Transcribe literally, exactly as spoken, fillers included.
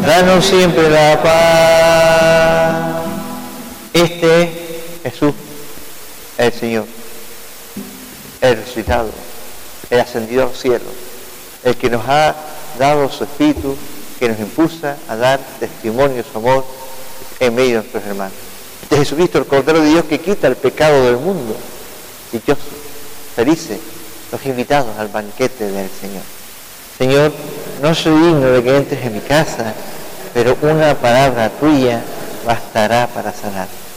Danos siempre la paz. Este es Jesús, el Señor, el resucitado, el ascendido a los cielos, el que nos ha dado su Espíritu, que nos impulsa a dar testimonio de su amor en medio de nuestros hermanos. Este es Jesucristo, el Cordero de Dios, que quita el pecado del mundo. Dichosos, felices, los invitados al banquete del Señor. Señor, no soy digno de que entres en mi casa, pero una palabra tuya bastará para sanar.